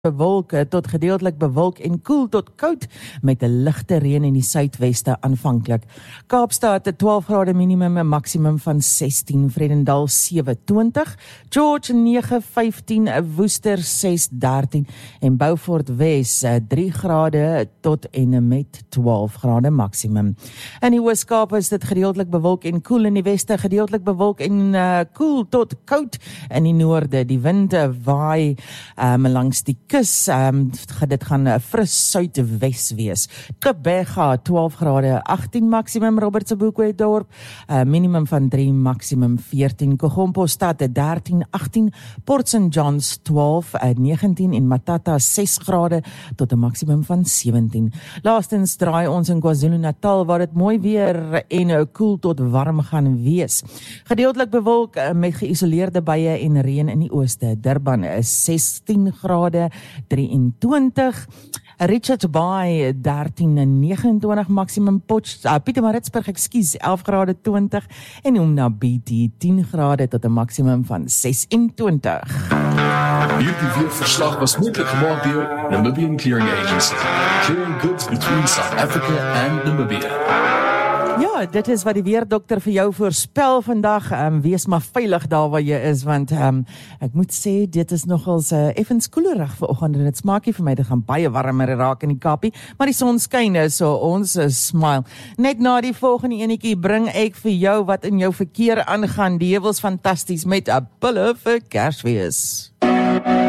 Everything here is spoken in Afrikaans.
bewolk tot gedeeltelik bewolk en koel tot koud met 'n ligte reën in die suidweste aanvanklik. Kaapstad 12 grade minimum en maksimum van 16, Vredendal 27, George 9:15, Woester 6:13 en Beaufort Wes 3 grade tot en met 12 grade maksimum. In die Oos-Kaap is dit gedeeltelik bewolk en koel, in die weste gedeeltelik bewolk en koel tot koud in die noorde. Die wind waai langs die kus, dit gaan 'n fris suidwes wees. Kebega 12 grade 18 maksimum, Robert se Boekwedorp minimum van 3, maksimum 14, Kogompostad 13 18, Port St Johns 12 19 en Matata 6 grade tot 'n maksimum van 17. Laastens draai ons in KwaZulu-Natal waar dit mooi weer en koel tot warm gaan wees. Gedeeltelik bewolk met geïsoleerde buie en reën in die ooste. Durban is 16 grade 23, Richards Bay 13 en 29 maksimum, Pietermaritzburg 11 grade 20 en Umnabiti 10 grade tot 'n maksimum van 26. Hierdie weerverslag was moontlik gemaak deur Namibian Clearing Agency, clearing goods between South Africa and Namibia. Ja, dit is wat die weerdokter vir jou voorspel vandag. Wees maar veilig daar waar jy is, want ek moet sê, dit is nogals effens koelerig vanoggend en dit smaak nie vir my, dit gaan baie warmer raak in die Kaapie, maar die son skyn, so ons smile. Net na die volgende enetjie bring ek vir jou wat in jou verkeer aangaan. Die heuwels fantasties met 'n bulle vir Kersfees.